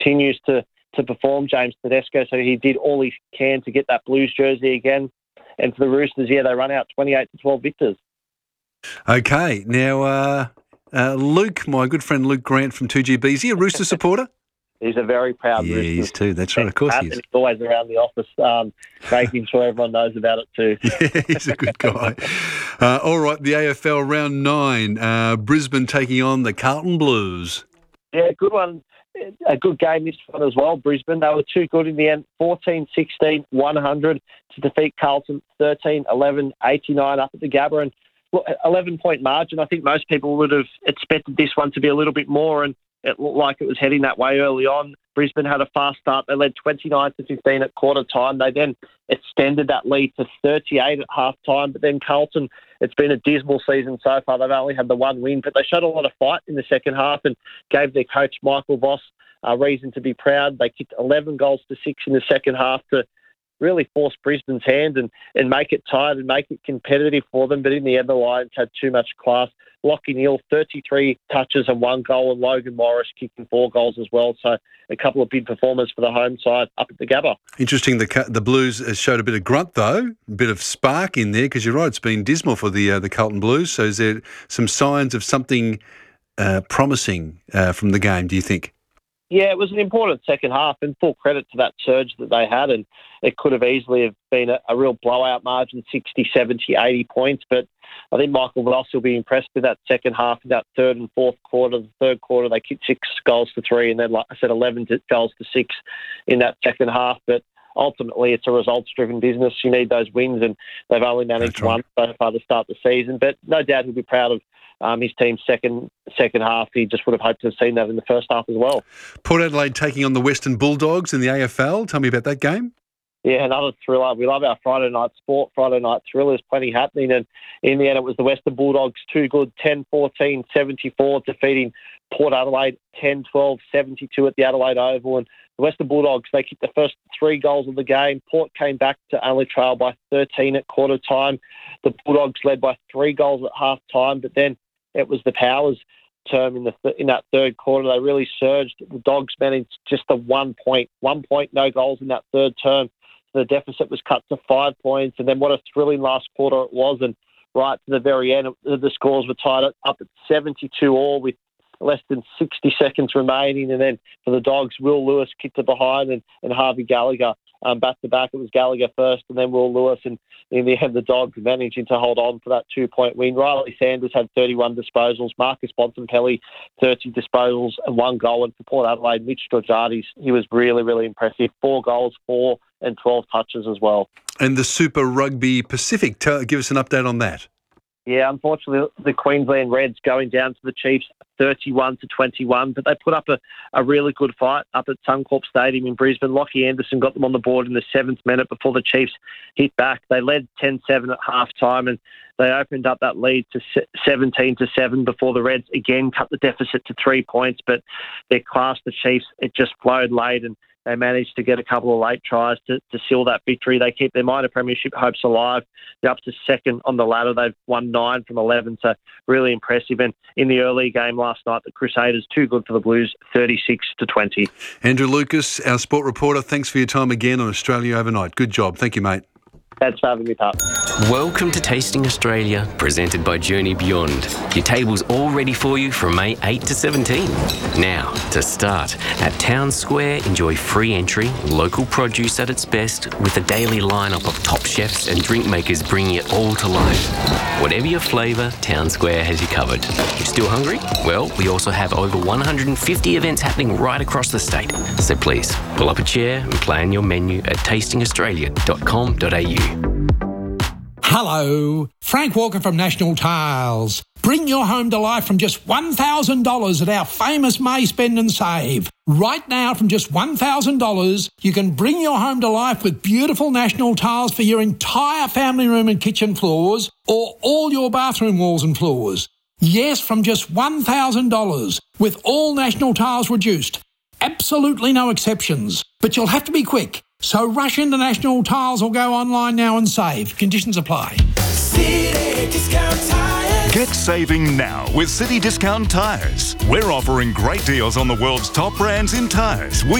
continues to perform, James Tedesco. So he did all he can to get that Blues jersey again. And for the Roosters, they run out 28-12 victors. Okay, now Luke, my good friend Luke Grant from 2GB, is he a Rooster supporter? He's a very proud Rooster. Yeah, he is too. That's right, of course he is. He's always around the office, making sure everyone knows about it too. Yeah, he's a good guy. All right, the AFL round 9, Brisbane taking on the Carlton Blues. Yeah, good one. A good game this one as well, Brisbane. They were too good in the end, 14-16, 100 to defeat Carlton, 13-11, 89 up at the Gabba. And look, 11-point margin. I think most people would have expected this one to be a little bit more, and it looked like it was heading that way early on. Brisbane had a fast start. They led 29-15 at quarter time. They then extended that lead to 38 at half time. But then Carlton, it's been a dismal season so far. They've only had the one win, but they showed a lot of fight in the second half and gave their coach, Michael Voss, a reason to be proud. They kicked 11 goals to 6 in the second half to really force Brisbane's hand and make it tight and make it competitive for them. But in the end, the Lions had too much class. Lachie Neale, 33 touches and 1 goal, and Logan Morris kicking 4 goals as well. So a couple of big performers for the home side up at the Gabba. Interesting, the Blues has showed a bit of grunt, though, a bit of spark in there, because you're right, it's been dismal for the Carlton Blues. So is there some signs of something promising from the game, do you think? Yeah, it was an important second half, and full credit to that surge that they had, and it could have easily have been a real blowout margin, 60, 70, 80 points, but I think Michael Voss will be impressed with that second half, in that third and fourth quarter. The third quarter, they kicked 6 goals to 3, and then, like I said, 11 goals to 6 in that second half, but ultimately it's a results-driven business. You need those wins, and they've only managed one so far to start the season, but no doubt he'll be proud of his team's second half. He just would have hoped to have seen that in the first half as well. Port Adelaide taking on the Western Bulldogs in the AFL. Tell me about that game. Yeah, another thriller. We love our Friday night sport, Friday night thrillers, plenty happening. And in the end, it was the Western Bulldogs too good, 10-14, 74, defeating Port Adelaide 10-12, 72 at the Adelaide Oval. And the Western Bulldogs, they kicked the first 3 goals of the game. Port came back to only trail by 13 at quarter time. The Bulldogs led by 3 goals at half time, but then it was the Powers' term in that third quarter. They really surged. The Dogs managed just a 1 point, no goals in that third term. The deficit was cut to 5 points, and then what a thrilling last quarter it was. And right to the very end, the scores were tied up at 72 all with less than 60 seconds remaining. And then for the Dogs, Will Lewis kicked it behind and Harvey Gallagher back-to-back. It was Gallagher first and then Will Lewis. And in the end, the Dogs managing to hold on for that 2-point win. Riley Sanders had 31 disposals. Marcus Bontempelli, 30 disposals and 1 goal. And for Port Adelaide, Mitch Georgiades, he was really, really impressive. 4 goals, 4 and 12 touches as well. And the Super Rugby Pacific, give us an update on that. Yeah, unfortunately, the Queensland Reds going down to the Chiefs 31-21, but they put up a really good fight up at Suncorp Stadium in Brisbane. Lockie Anderson got them on the board in the 7th minute before the Chiefs hit back. They led 10-7 at half-time, and they opened up that lead to 17-7 before the Reds again cut the deficit to 3 points, but their class, the Chiefs, it just flowed late, and they managed to get a couple of late tries to seal that victory. They keep their minor premiership hopes alive. They're up to second on the ladder. They've won 9 from 11, so really impressive. And in the early game last night, the Crusaders, too good for the Blues, 36-20. Andrew Lucas, our sport reporter, thanks for your time again on Australia Overnight. Good job. Thank you, mate. Thanks for having me, Pat. Welcome to Tasting Australia, presented by Journey Beyond. Your table's all ready for you from May 8 to 17. Now, to start, at Town Square, enjoy free entry, local produce at its best, with a daily lineup of top chefs and drink makers bringing it all to life. Whatever your flavour, Town Square has you covered. You still hungry? Well, we also have over 150 events happening right across the state. So please, pull up a chair and plan your menu at tastingaustralia.com.au. Hello, Frank Walker from National Tiles. Bring your home to life from just $1,000 at our famous May Spend and Save. Right now, from just $1,000, you can bring your home to life with beautiful National Tiles for your entire family room and kitchen floors, or all your bathroom walls and floors. Yes, from just $1,000, with all National Tiles reduced. Absolutely no exceptions. But you'll have to be quick. So rush into National Tiles or go online now and save. Conditions apply. City Discount Tires. Get saving now with City Discount Tyres. We're offering great deals on the world's top brands in tyres.